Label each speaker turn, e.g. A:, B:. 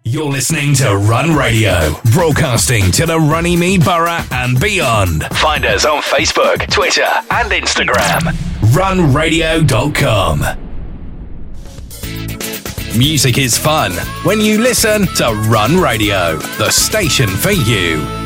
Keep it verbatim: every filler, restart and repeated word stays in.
A: You're listening to Run Radio, broadcasting to the Runnymede Borough and beyond. Find us on Facebook, Twitter, and Instagram. run radio dot com. Music is fun when you listen to Run Radio, the station for you.